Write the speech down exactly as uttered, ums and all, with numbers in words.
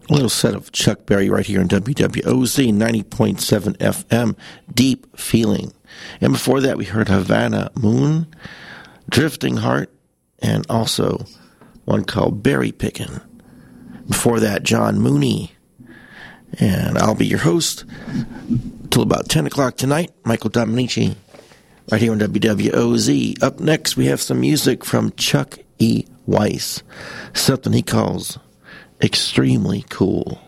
A little set of Chuck Berry right here on W W O Z ninety point seven F M, Deep Feeling. And before that, we heard Havana Moon, Drifting Heart, and also one called Berry Pickin'. Before that, John Mooney. And I'll be your host till about ten o'clock tonight, Michael Dominici, right here on W W O Z. Up next, we have some music from Chuck E. Weiss, something he calls Extremely Cool.